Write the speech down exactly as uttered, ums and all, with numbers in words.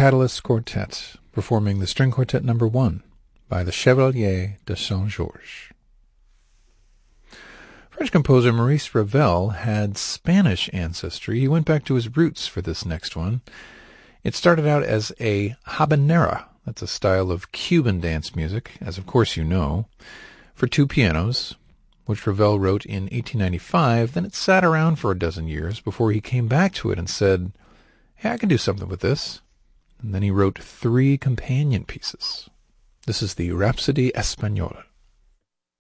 Catalyst Quartet, performing the String Quartet number one by the Chevalier de Saint-Georges. French composer Maurice Ravel had Spanish ancestry. He went back to his roots for this next one. It started out as a habanera. That's a style of Cuban dance music, as of course you know, for two pianos, which Ravel wrote in eighteen ninety-five. Then it sat around for a dozen years before he came back to it and said, hey, I can do something with this. And then he wrote three companion pieces. This is the Rhapsody Espagnole.